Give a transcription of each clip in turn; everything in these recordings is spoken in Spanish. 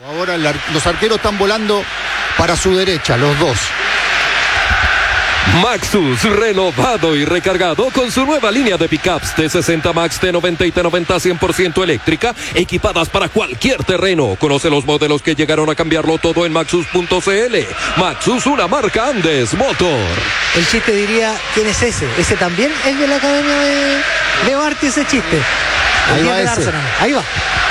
Ahora los arqueros están volando para su derecha, los dos. Maxus, renovado y recargado con su nueva línea de pickups T60 Max, T90 y T90 100% eléctrica, equipadas para cualquier terreno. Conoce los modelos que llegaron a cambiarlo todo en Maxus.cl. Maxus, una marca Andes Motor. El chiste diría, ¿quién es ese? Ese también es de la academia de Barty, ese chiste. Ahí va ese. Ahí va.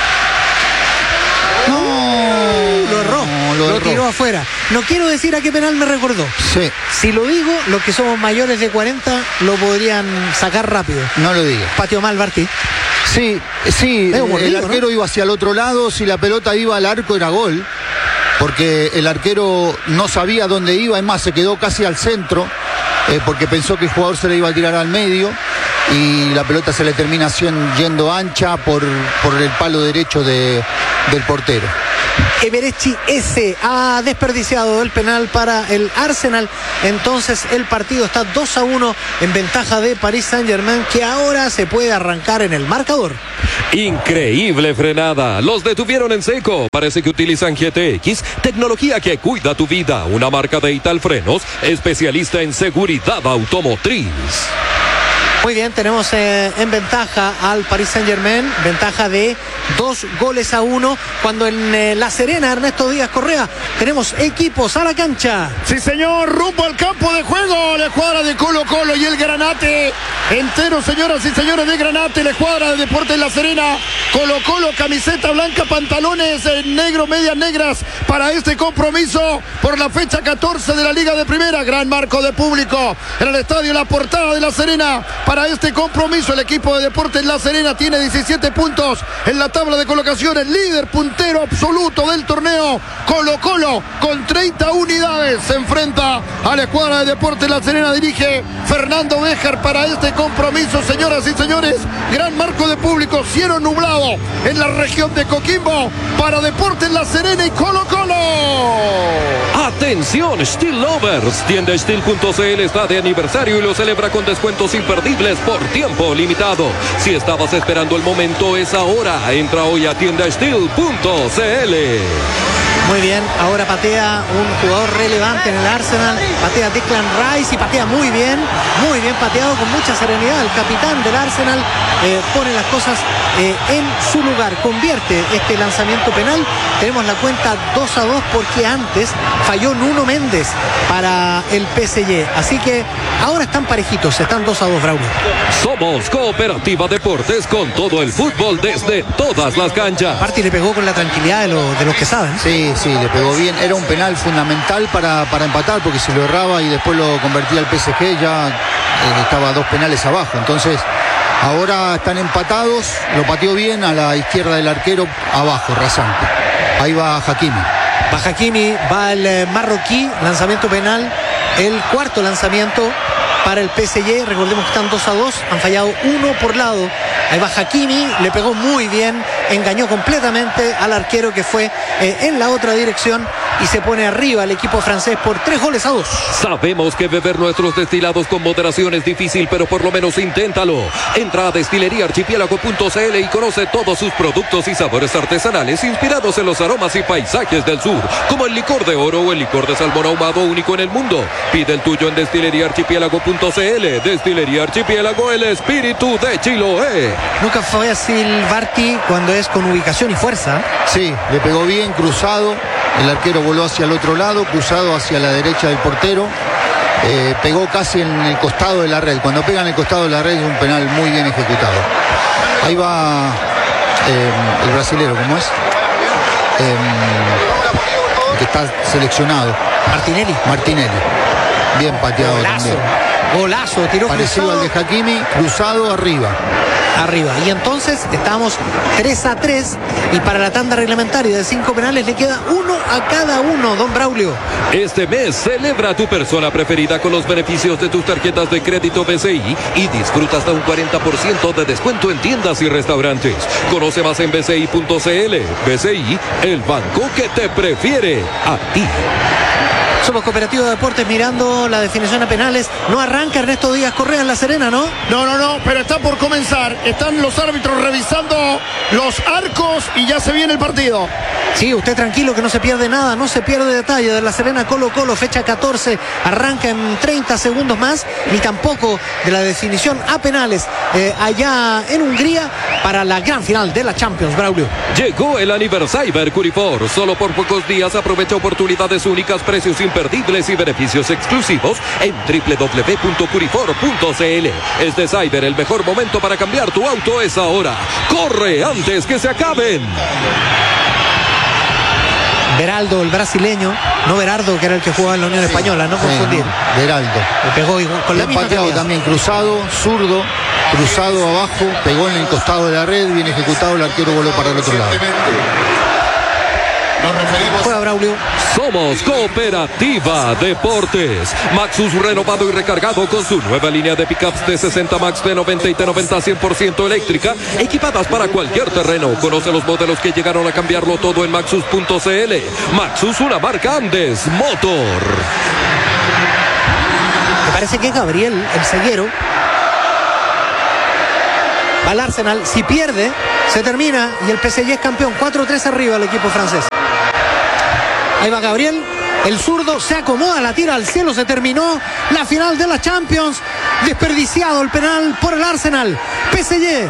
Lo tiró afuera. No quiero decir a qué penal me recordó. Sí. Si lo digo, los que somos mayores de 40 lo podrían sacar rápido. No lo digas. Pateó mal Barty. Sí, el arquero, ¿no?, iba hacia el otro lado. Si la pelota iba al arco era gol, porque el arquero no sabía dónde iba. Es más, se quedó casi al centro, porque pensó que el jugador se le iba a tirar al medio, y la pelota se le termina yendo ancha por el palo derecho del portero. Eberechi S. ha desperdiciado el penal para el Arsenal. Entonces el partido está 2-1 en ventaja de Paris Saint-Germain, que ahora se puede arrancar en el marcador. Increíble frenada. Los detuvieron en seco. Parece que utilizan GTX, tecnología que cuida tu vida. Una marca de Italfrenos, especialista en seguridad automotriz. Muy bien, tenemos en ventaja al Paris Saint-Germain, ventaja de 2-1, cuando en La Serena, Ernesto Díaz Correa, tenemos equipos a la cancha. Sí, señor, rumbo al campo de juego, la escuadra de Colo Colo y el Granate entero, señoras y señores de Granate, la escuadra de Deportes La Serena. Colo Colo, camiseta blanca, pantalones negro, medias negras para este compromiso por la fecha 14 de la Liga de Primera. Gran marco de público en el estadio La Portada de La Serena. Para este compromiso, el equipo de Deportes La Serena tiene 17 puntos en la tabla de colocaciones, líder puntero absoluto del torneo. Colo Colo con 30 unidades se enfrenta a la escuadra de Deportes La Serena. Dirige Fernando Béjar para este compromiso, señoras y señores. Gran marco de público, cielo nublado en la región de Coquimbo para Deportes La Serena y Colo Colo. Atención, Steel Lovers, tienda Steel.cl está de aniversario y lo celebra con descuentos imperdibles por tiempo limitado. Si estabas esperando el momento, es ahora. Entra hoy a tienda Steel.cl. Muy bien, ahora patea un jugador relevante en el Arsenal, patea Declan Rice y patea muy bien pateado, con mucha serenidad. El capitán del Arsenal pone las cosas en su lugar, convierte este lanzamiento penal. Tenemos la cuenta 2-2 porque antes falló Nuno Méndez para el PSG, así que ahora están parejitos, están 2-2, Braulio. Somos Cooperativa Deportes, con todo el fútbol desde todas las canchas. Aparte le pegó con la tranquilidad de los que saben. Sí, le pegó bien. Era un penal fundamental para empatar, porque si lo erraba y después lo convertía al PSG, ya estaba 2 penales abajo. Entonces ahora están empatados. Lo pateó bien a la izquierda del arquero, abajo, rasante. Ahí va Hakimi. Va Hakimi, va el marroquí, lanzamiento penal, el cuarto lanzamiento para el PSG. Recordemos que están 2-2, han fallado 1 por lado. Ahí va Hakimi, le pegó muy bien, engañó completamente al arquero, que fue en la otra dirección, y se pone arriba el equipo francés por 3-2. Sabemos que beber nuestros destilados con moderación es difícil, pero por lo menos inténtalo. Entra a destileríaarchipiélago.cl y conoce todos sus productos y sabores artesanales inspirados en los aromas y paisajes del sur, como el licor de oro o el licor de salmón ahumado, único en el mundo. Pide el tuyo en destileríaarchipiélago.cl. Destilería Archipiélago, el espíritu de Chiloé. Nunca fue así el Barty cuando es con ubicación y fuerza. Sí, le pegó bien, cruzado. El arquero voló hacia el otro lado, cruzado hacia la derecha del portero. Pegó casi en el costado de la red. Cuando pega en el costado de la red es un penal muy bien ejecutado. Ahí va el brasilero, ¿cómo es? El que está seleccionado. Martinelli. Bien pateado también. Golazo, tiró parecido cruzado al de Hakimi, cruzado arriba. Y entonces estamos 3-3, y para la tanda reglamentaria de 5 penales le queda 1 a cada uno, don Braulio. Este mes celebra a tu persona preferida con los beneficios de tus tarjetas de crédito BCI y disfruta hasta un 40% de descuento en tiendas y restaurantes. Conoce más en bci.cl. BCI, el banco que te prefiere a ti. Somos Cooperativa de Deportes, mirando la definición a penales. No arranca Ernesto Díaz Correa en La Serena, ¿no? No, pero está por comenzar. Están los árbitros revisando los arcos y ya se viene el partido. Sí, usted tranquilo que no se pierde nada, no se pierde detalle de La Serena Colo-Colo, fecha 14, arranca en 30 segundos más, ni tampoco de la definición a penales allá en Hungría para la gran final de la Champions, Braulio. Llegó el aniversario Curifor, solo por pocos días aprovecha oportunidades únicas, precios imperdibles y beneficios exclusivos en www.curifor.cl. Este Cyber, el mejor momento para cambiar tu auto es ahora. ¡Corre antes que se acaben! Beraldo, el brasileño, no Berardo, que era el que jugaba en la Unión Española, no confundir. Beraldo. Le pegó con la misma pateado también cruzado, zurdo, cruzado abajo, pegó en el costado de la red, bien ejecutado, el arquero voló para el otro lado. Juega Braulio. Somos Cooperativa Deportes. Maxus renovado y recargado con su nueva línea de pickups T60 Max, T90 y T90 100% eléctrica, equipadas para cualquier terreno. Conoce los modelos que llegaron a cambiarlo todo en Maxus.cl. Maxus, una marca Andes Motor. Me parece que Gabriel, el ceguero, va al Arsenal. Si pierde, se termina y el PSG es campeón. 4-3 arriba el equipo francés. Ahí va Gabriel, el zurdo se acomoda, la tira al cielo, se terminó la final de la Champions. Desperdiciado el penal por el Arsenal. PSG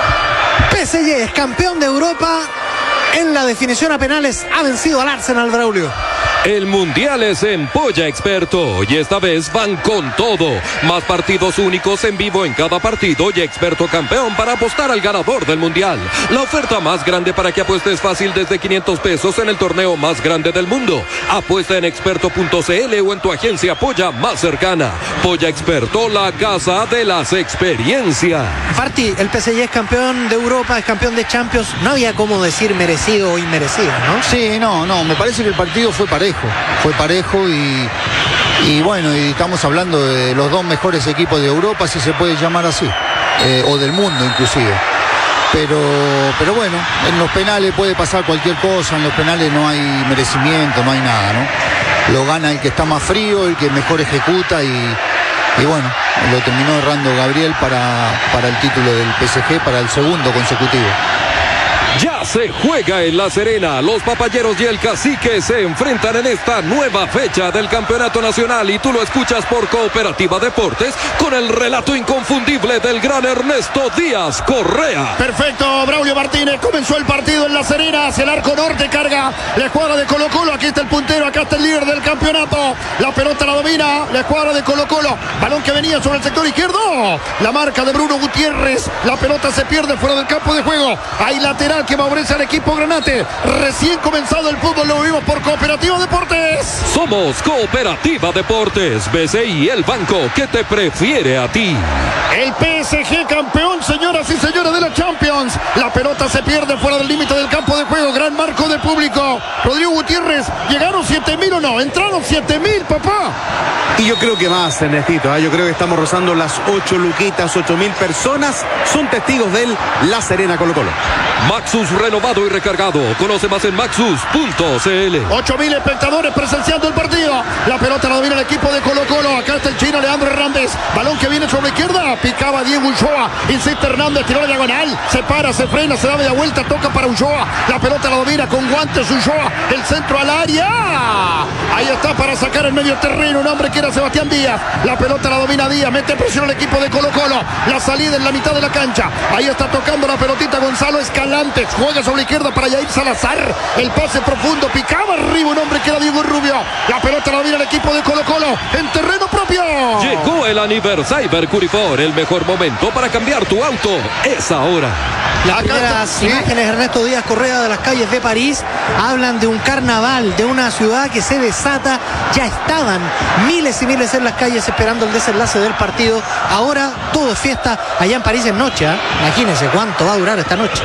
es campeón de Europa. En la definición a penales ha vencido al Arsenal, Braulio. El mundial es en Polla Experto y esta vez van con todo. Más partidos únicos en vivo en cada partido y Experto campeón para apostar al ganador del mundial. La oferta más grande para que apuestes fácil desde 500 pesos en el torneo más grande del mundo. Apuesta en experto.cl o en tu agencia Polla más cercana. Polla Experto, la casa de las experiencias. Parti, el PSG es campeón de Europa, es campeón de Champions. No había cómo decir merecido o inmerecido, ¿no? Sí, no, me parece que el partido fue parejo y bueno, y estamos hablando de los dos mejores equipos de Europa, si se puede llamar así, o del mundo inclusive. Pero bueno, en los penales puede pasar cualquier cosa, en los penales no hay merecimiento, no hay nada, ¿no? Lo gana el que está más frío, el que mejor ejecuta y bueno, lo terminó errando Gabriel para el título del PSG, para el segundo consecutivo. Ya se juega en La Serena. Los Papayeros y el Cacique se enfrentan en esta nueva fecha del Campeonato Nacional y tú lo escuchas por Cooperativa Deportes con el relato inconfundible del gran Ernesto Díaz Correa. Perfecto, Braulio Martínez. Comenzó el partido en La Serena, hacia el arco norte, carga la escuadra de Colo-Colo. Aquí está el puntero, acá está el líder del campeonato. La pelota la domina la escuadra de Colo-Colo. Balón que venía sobre el sector izquierdo. La marca de Bruno Gutiérrez. La pelota se pierde fuera del campo de juego. Hay lateral que favorece al equipo granate. Recién comenzado el fútbol, lo vimos por Cooperativa Deportes. Somos Cooperativa Deportes. BCI, el banco que te prefiere a ti. El PSG campeón, señoras y señores de la Champions. La pelota se pierde fuera del límite del campo de juego. Gran marco de público. Rodrigo Gutiérrez, ¿llegaron 7.000 o no? Entraron 7.000, papá. Y yo creo que más, Ernestito, yo creo que estamos rozando las 8 luquitas, 8.000 personas son testigos del La Serena Colo-Colo. Maxus renovado y recargado. Conoce más en maxus.cl. 8.000 espectadores presenciando el partido. La pelota la domina el equipo de Colo-Colo. Acá está el chino Leandro Hernández. Balón que viene sobre la izquierda. Picaba Diego Ulloa. Insiste Hernández, tiró la diagonal. Se para, se frena, se da media vuelta. Toca para Ulloa. La pelota la domina con guantes Ulloa. El centro al área. Ahí está para sacar el medio terreno. Un hombre que era Sebastián Díaz. La pelota la domina Díaz. Mete presión al equipo de Colo-Colo. La salida en la mitad de la cancha. Ahí está tocando la pelotita Gonzalo Escalante. Juega sobre la izquierda para Yair Salazar. El pase profundo. Picaba arriba un hombre que era Diego Rubio. La pelota la domina el equipo de Colo-Colo en terreno propio. Llegó el aniversario Curifor. El mejor momento para cambiar tu auto es ahora. Las primeras imágenes, Ernesto Díaz Correa, de las calles de París hablan de un carnaval, de una ciudad que se desata. Ya estaban miles y miles en las calles esperando el desenlace del partido. Ahora todo es fiesta allá en París en noche. Imagínense cuánto va a durar esta noche.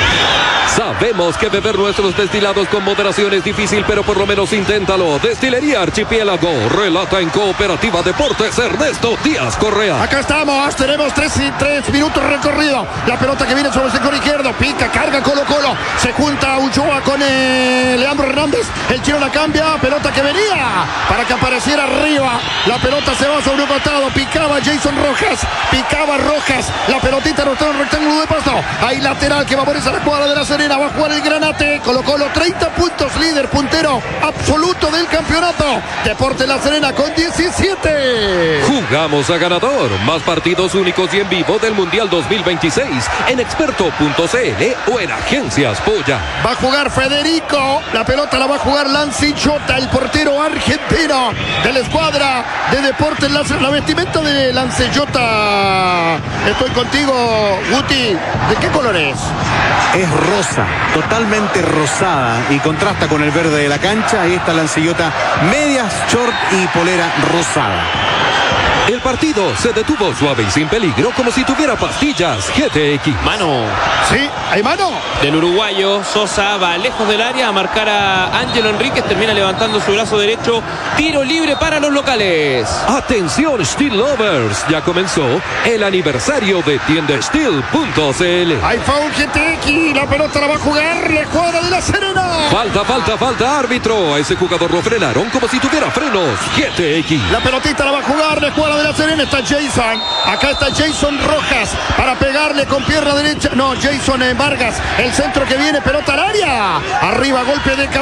Sabemos que beber nuestros destilados con moderación es difícil, pero por lo menos inténtalo. Destilería Archipiélago, relata en Cooperativa Deportes Ernesto Díaz Correa. Acá estamos, tenemos 3 minutos recorrido. La pelota que viene sobre el sector izquierdo, pica, carga Colo-Colo. Se junta Ulloa con Leandro Hernández. El chino la cambia, pelota que venía para que apareciera arriba. La pelota se va sobre un costado, picaba Jason Rojas, picaba Rojas. La pelotita no está en el rectángulo de pasto. Hay lateral que favorece a la escuadra de La Serena. Serena, va a jugar el Granate. Colo-Colo 30 puntos, líder, puntero absoluto del campeonato. Deportes La Serena con 17. Jugamos a ganador. Más partidos únicos y en vivo del Mundial 2026 en experto.cl o en Agencias Polla. Va a jugar Federico. La pelota la va a jugar Lancillota, el portero argentino de la escuadra de Deportes La Serena. La vestimenta de Lancillota. Estoy contigo, Guti. ¿De qué color es? Es rosa, totalmente rosada y contrasta con el verde de la cancha. Ahí está Lancillota, medias, short y polera rosada. El partido se detuvo suave y sin peligro, como si tuviera pastillas GTX. Mano. Sí, hay mano. Del uruguayo, Sosa va lejos del área a marcar a Ángelo Enríquez, termina levantando su brazo derecho. Tiro libre para los locales. Atención Steel Lovers, ya comenzó el aniversario de tiendasteel.cl. Hay foul GTX, la pelota la va a jugar la escuadra de La Serena. Falta, árbitro. A ese jugador lo frenaron como si tuviera frenos GTX. La pelotita la va a jugar la escuadra de La Serena. Está Jason, acá está Jason Rojas para pegarle con pierna derecha. No, Jason Vargas, el centro que viene, pelota al área. Arriba, golpe de cabeza.